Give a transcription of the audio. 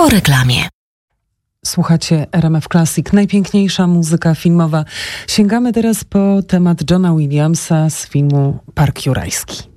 po reklamie. Słuchacie RMF Classic, najpiękniejsza muzyka filmowa. Sięgamy teraz po temat Johna Williamsa z filmu Park Jurajski.